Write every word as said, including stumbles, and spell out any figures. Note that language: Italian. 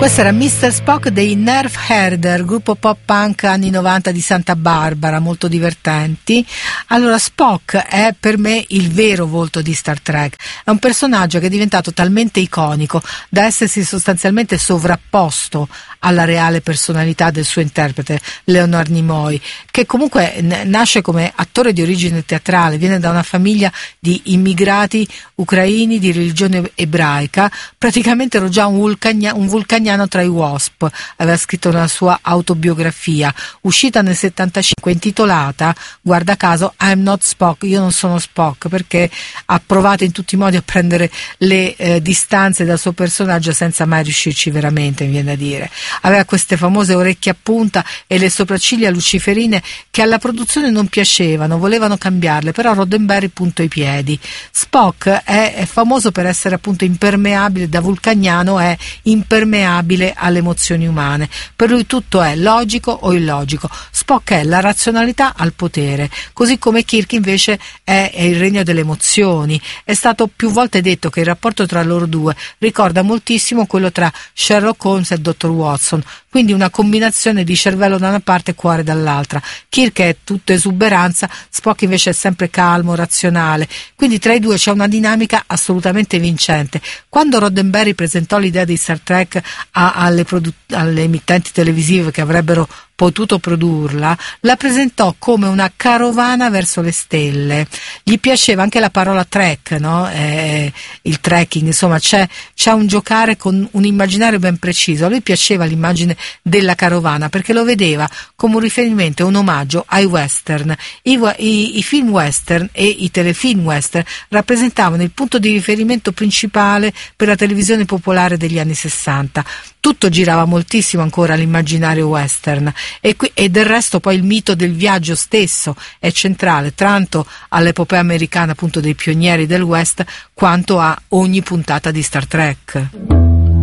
Questo era mister Spock dei Nerf Herder, gruppo pop punk anni novanta di Santa Barbara, molto divertenti. Allora, Spock è per me il vero volto di Star Trek. È un personaggio che è diventato talmente iconico da essersi sostanzialmente sovrapposto alla reale personalità del suo interprete, Leonard Nimoy, che comunque n- nasce come attore di origine teatrale, viene da una famiglia di immigrati ucraini di religione ebraica, praticamente ero già un, vulcania- un vulcaniano tra i Wasp, aveva scritto nella sua autobiografia, uscita nel settantacinque, intitolata, guarda caso, I'm not Spock, io non sono Spock, perché ha provato in tutti i modi a prendere le eh, distanze dal suo personaggio senza mai riuscirci veramente, mi viene da dire. Aveva queste famose orecchie a punta e le sopracciglia luciferine che alla produzione non piacevano, volevano cambiarle, però Roddenberry puntò i piedi. Spock è, è famoso per essere appunto impermeabile, da vulcaniano è impermeabile alle emozioni umane. Per lui tutto è logico o illogico. Spock è la razionalità al potere, così come Kirk invece è, è il regno delle emozioni. È stato più volte detto che il rapporto tra loro due ricorda moltissimo quello tra Sherlock Holmes e il dottor Watson, quindi una combinazione di cervello da una parte e cuore dall'altra. Kirk è tutto esuberanza, Spock invece è sempre calmo, razionale, quindi tra i due c'è una dinamica assolutamente vincente. Quando Roddenberry presentò l'idea di Star Trek a, alle, produ- alle emittenti televisive che avrebbero potuto produrla, la presentò come una carovana verso le stelle. Gli piaceva anche la parola trek, no? Eh, il trekking, insomma c'è, c'è un giocare con un immaginario ben preciso. A lui piaceva l'immagine della carovana perché lo vedeva come un riferimento, un omaggio ai western. I, i, i film western e i telefilm western rappresentavano il punto di riferimento principale per la televisione popolare degli anni sessanta. Tutto girava moltissimo ancora all'immaginario western e, qui, e del resto poi il mito del viaggio stesso è centrale tanto all'epopea americana appunto dei pionieri del West quanto a ogni puntata di Star Trek.